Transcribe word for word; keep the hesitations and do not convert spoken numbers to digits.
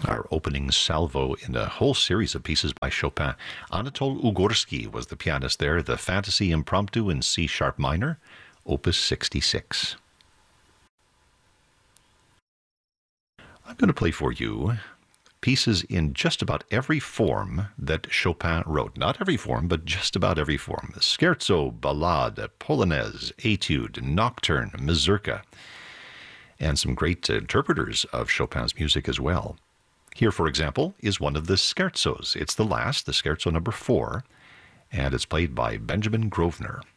Our opening salvo in a whole series of pieces by Chopin. Anatol Ugorsky was the pianist there, the Fantasy Impromptu in C sharp minor, opus sixty-six. I'm going to play for you pieces in just about every form that Chopin wrote. Not every form, but just about every form. Scherzo, ballade, polonaise, etude, nocturne, mazurka, and some great interpreters of Chopin's music as well. Here, for example, is one of the scherzos. It's the last, the scherzo number four, and it's played by Benjamin Grosvenor.